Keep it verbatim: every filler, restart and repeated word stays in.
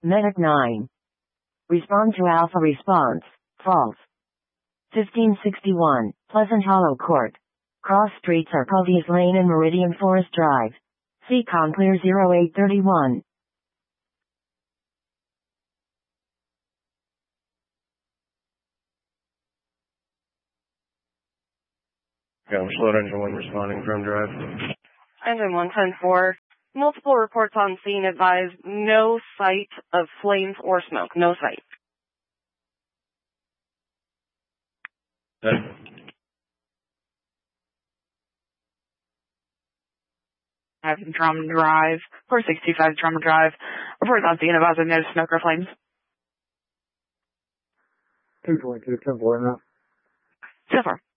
Medic nine. Respond to Alpha response. False. fifteen sixty-one, Pleasant Hollow Court. Cross streets are Covies Lane and Meridian Forest Drive. C COM clear zero eight thirty-one. Yeah, Float Engine one responding from drive. Engine one ten four. Multiple reports on scene advise no sight of flames or smoke. No sight. Okay. I have Drum Drive, four sixty-five Drum Drive. Reports on scene advise no smoke or flames. two twenty-two, ten four now. So far.